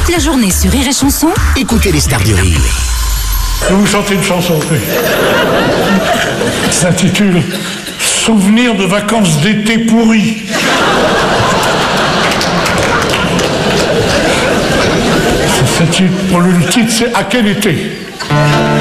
Toute la journée sur Rire et Chanson, Écoutez les stars du rire. Je vais vous chanter une chanson qui s'intitule Souvenir de vacances d'été pourries. Le titre, c'est À quel été?